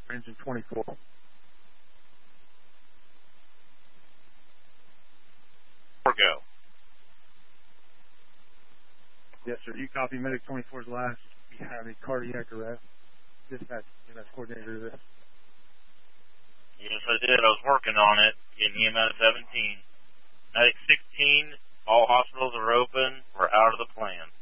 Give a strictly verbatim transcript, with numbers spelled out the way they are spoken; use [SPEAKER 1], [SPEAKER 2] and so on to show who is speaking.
[SPEAKER 1] engine twenty-four.
[SPEAKER 2] Go.
[SPEAKER 1] Yes, sir. You copy Medic twenty-four's last. We have a cardiac arrest. Dispatch, that's coordinator of this.
[SPEAKER 2] Yes, I did. I was working on it. Getting E M S seventeen. Medic sixteen, all hospitals are open. We're out of the plan.